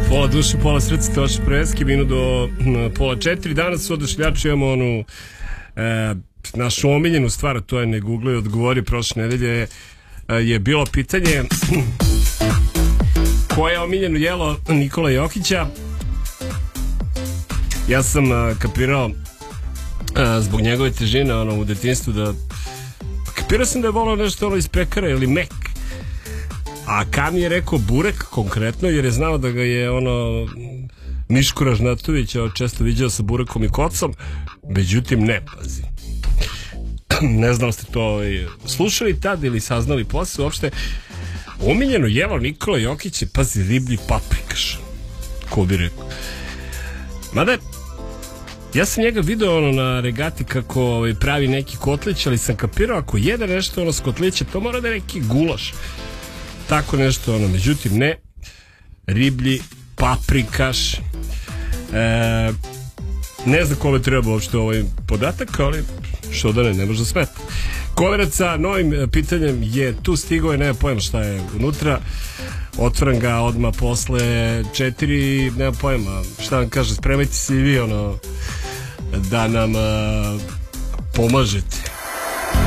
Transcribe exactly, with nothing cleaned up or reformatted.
Pola duše, pola srca, Toša Preski, minut do pola četiri. Danas u Odašljaču imamo onu e, našu omiljenu stvar, to je ne googloj odgovori. Prošle nedelje je, je bilo pitanje koje je omiljeno jelo Nikola Jokića. Ja sam a, kapirao a, zbog njegove težine ono, u detinjstvu da kapirao sam da je volao nešto ono iz pekara ili mek. A Kam je rekao burek konkretno, jer je znao da ga je ono Miško Ražnatović često viđao sa burekom i kocom. Međutim ne, pazi. Ne znam ste to ovaj, slušali tad ili saznali posle. Uopšte omiljeno jelo Nikola Jokić je, pazi, riblji paprikaš, ko bi rekao. Mada ja sam njega video ono na regati kako ovaj, pravi neki kotlić, ali sam kapirao ako jede nešto ono s kotlića, to mora da je neki gulaš, tako nešto ono. Međutim ne, riblji paprikaš. e, ne znam kome treba uopšte ovaj podatak, ali što da ne, ne može da smeta. Koverac sa novim pitanjem je tu stigao i nema pojma šta je unutra. Otvaram ga odmah posle četiri, nema pojma šta vam kaže, spremajte se i vi ono da nam uh, pomažete.